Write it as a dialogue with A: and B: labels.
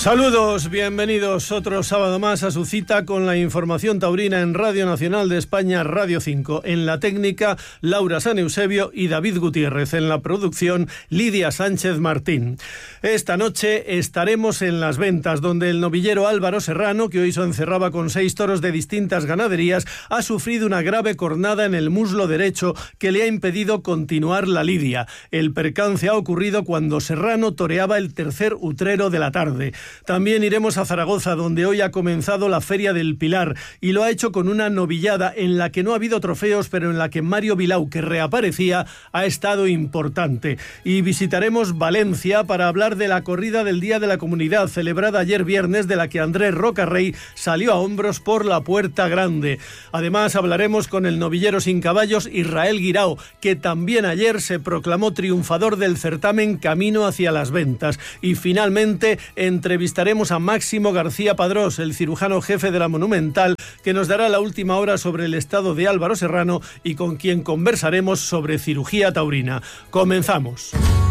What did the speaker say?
A: Saludos, bienvenidos otro sábado más a su cita con la información taurina en Radio Nacional de España, Radio 5. En la técnica, Laura San Eusebio y David Gutiérrez. En la producción, Lidia Sánchez Martín. Esta noche estaremos en Las Ventas, donde el novillero Álvaro Serrano, que hoy se encerraba con 6 toros de distintas ganaderías, ha sufrido una grave cornada en el muslo derecho que le ha impedido continuar la lidia. El percance ha ocurrido cuando Serrano toreaba el tercer utrero de la tarde. También iremos a Zaragoza, donde hoy ha comenzado la Feria del Pilar, y lo ha hecho con una novillada en la que no ha habido trofeos, pero en la que Mario Vilau, que reaparecía, ha estado importante. Y visitaremos Valencia para hablar de la corrida del Día de la Comunidad, celebrada ayer viernes, de la que Andrés Rocarrey salió a hombros por la Puerta Grande. Además, hablaremos con el novillero sin caballos Israel Guirao, que también ayer se proclamó triunfador del certamen Camino hacia las Ventas. Y finalmente, entrevistaremos a Máximo García Padrós, el cirujano jefe de la Monumental, que nos dará la última hora sobre el estado de Álvaro Serrano y con quien conversaremos sobre cirugía taurina. Comenzamos.